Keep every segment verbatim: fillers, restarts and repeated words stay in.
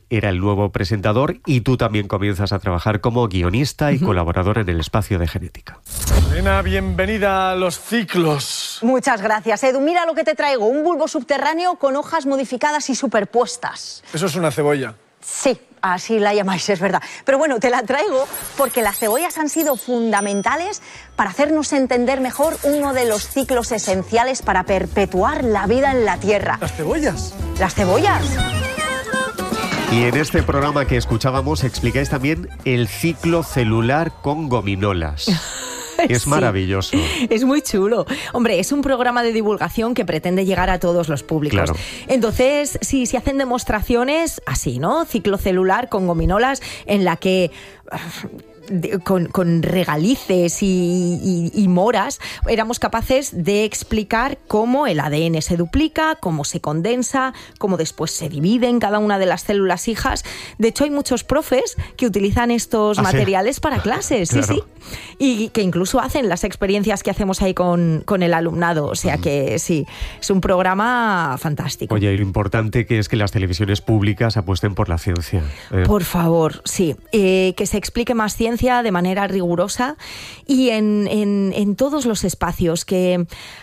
era el nuevo presentador y tú también comienzas a trabajar como guionista y uh-huh. colaborador en el espacio de genética. Elena, bienvenida a los ciclos. Muchas gracias, Edu. Mira lo que te traigo, un bulbo subterráneo con hojas modificadas y superpuestas. Eso es una cebolla. Sí, así la llamáis, es verdad. Pero bueno, te la traigo porque las cebollas han sido fundamentales para hacernos entender mejor uno de los ciclos esenciales para perpetuar la vida en la Tierra. ¿Las cebollas? Las cebollas. Y en este programa que escuchábamos explicáis también el ciclo celular con gominolas. Es sí, maravilloso. Es muy chulo. Hombre, es un programa de divulgación que pretende llegar a todos los públicos. Claro. Entonces, sí, se hacen demostraciones así, ¿no? Ciclo celular con gominolas en la que... De, con, con regalices y, y, y moras, éramos capaces de explicar cómo el A D N se duplica, cómo se condensa, cómo después se divide en cada una de las células hijas. De hecho, hay muchos profes que utilizan estos ¿Ah, materiales sí? para clases, claro. sí, sí. Y que incluso hacen las experiencias que hacemos ahí con, con el alumnado. O sea que sí, es un programa fantástico. Oye, y lo importante que es que las televisiones públicas apuesten por la ciencia. ¿eh? Por favor, sí. Eh, que se explique más ciencia de manera rigurosa y en, en, en todos los espacios, que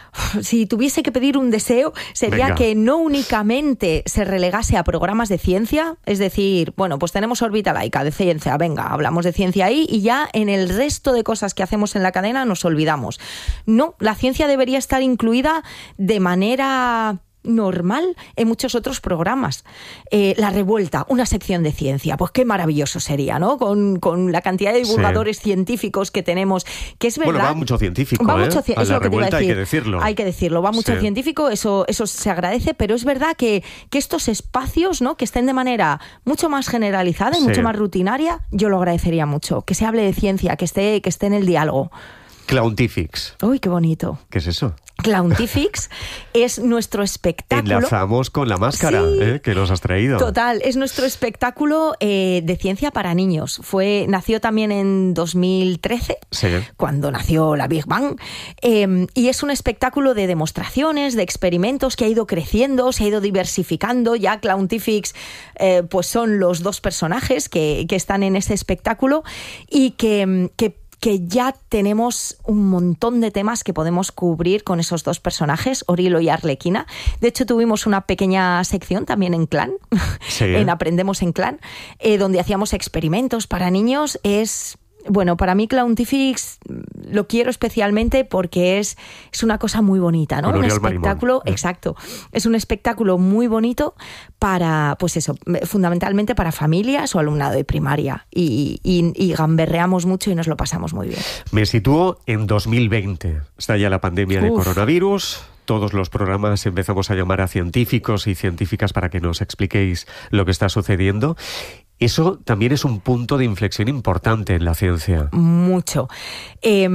si tuviese que pedir un deseo sería Venga. que no únicamente se relegase a programas de ciencia, es decir, bueno, pues tenemos órbita laica de ciencia, venga, hablamos de ciencia ahí y ya en el resto de cosas que hacemos en la cadena nos olvidamos. No, la ciencia debería estar incluida de manera normal en muchos otros programas. Eh, La Revuelta, una sección de ciencia, pues qué maravilloso sería, ¿no? Con, con la cantidad de divulgadores sí. científicos que tenemos, que es verdad... Bueno, va mucho científico, va ¿eh? Mucho, a es La lo que Revuelta te iba a decir. hay que decirlo. Hay que decirlo, va mucho sí. científico, eso, eso se agradece, pero es verdad que, que estos espacios, ¿no? Que estén de manera mucho más generalizada y sí. mucho más rutinaria, yo lo agradecería mucho. Que se hable de ciencia, que esté, que esté en el diálogo. Clowntifics. Uy, qué bonito. ¿Qué es eso? Clowntifics es nuestro espectáculo. Enlazamos con la máscara sí, ¿eh? que nos has traído. Total, es nuestro espectáculo eh, de ciencia para niños. Fue, nació también en dos mil trece, sí. cuando nació la Big Bang, eh, y es un espectáculo de demostraciones, de experimentos que ha ido creciendo, se ha ido diversificando. Ya Clowntifics eh, pues son los dos personajes que, que están en ese espectáculo y que, que que ya tenemos un montón de temas que podemos cubrir con esos dos personajes, Orilo y Arlequina. De hecho, tuvimos una pequeña sección también en Clan, sí. en Aprendemos en Clan, eh, donde hacíamos experimentos para niños. Es... Bueno, para mí Clowntifics lo quiero especialmente porque es, es una cosa muy bonita, ¿no? Un espectáculo, Marimón. Exacto. Es un espectáculo muy bonito para, pues eso, fundamentalmente para familias o alumnado de primaria. Y, y, y gamberreamos mucho y nos lo pasamos muy bien. Me sitúo en dos mil veinte. Está ya la pandemia de Uf. coronavirus. Todos los programas empezamos a llamar a científicos y científicas para que nos expliquéis lo que está sucediendo. Eso también es un punto de inflexión importante en la ciencia. Mucho. Eh,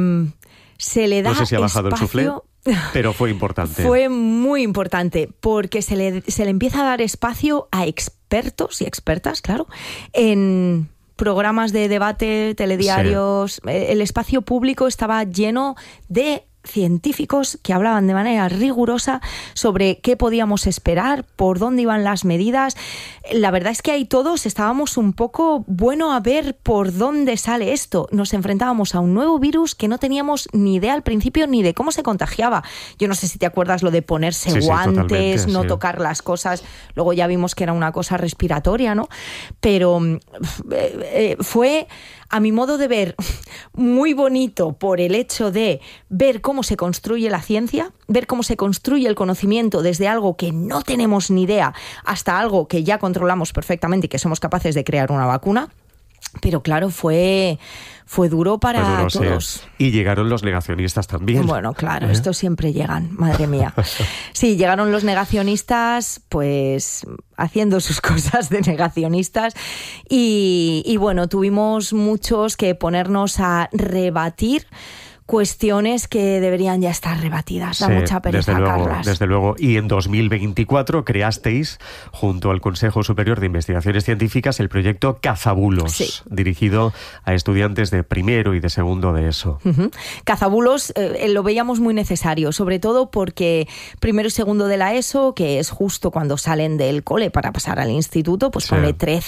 se le da No sé si ha bajado espacio... el suflé, pero fue importante. Fue muy importante porque se le, se le empieza a dar espacio a expertos y expertas, claro, en programas de debate, telediarios. Sí. El espacio público estaba lleno de científicos que hablaban de manera rigurosa sobre qué podíamos esperar, por dónde iban las medidas. La verdad es que ahí todos estábamos un poco, bueno, a ver por dónde sale esto. Nos enfrentábamos a un nuevo virus que no teníamos ni idea al principio ni de cómo se contagiaba. Yo no sé si te acuerdas lo de ponerse sí, guantes, sí, no sí. tocar las cosas. Luego ya vimos que era una cosa respiratoria, ¿no? Pero eh, eh, fue, a mi modo de ver, muy bonito por el hecho de ver cómo se construye la ciencia, ver cómo se construye el conocimiento desde algo que no tenemos ni idea hasta algo que ya controlamos perfectamente y que somos capaces de crear una vacuna. Pero claro, fue, fue duro para fue duro, todos. Sí. Y llegaron los negacionistas también. Bueno, claro, ¿Eh? estos siempre llegan, madre mía. Sí, llegaron los negacionistas, pues haciendo sus cosas de negacionistas. Y, y bueno, tuvimos muchos que ponernos a rebatir cuestiones que deberían ya estar rebatidas. Da sí, mucha pereza, desde luego, Carlas. Desde luego. Y en dos mil veinticuatro creasteis, junto al Consejo Superior de Investigaciones Científicas, el proyecto Cazabulos, sí. dirigido a estudiantes de primero y de segundo de ESO. Uh-huh. Cazabulos eh, lo veíamos muy necesario, sobre todo porque primero y segundo de la ESO, que es justo cuando salen del cole para pasar al instituto, pues sí. ponle trece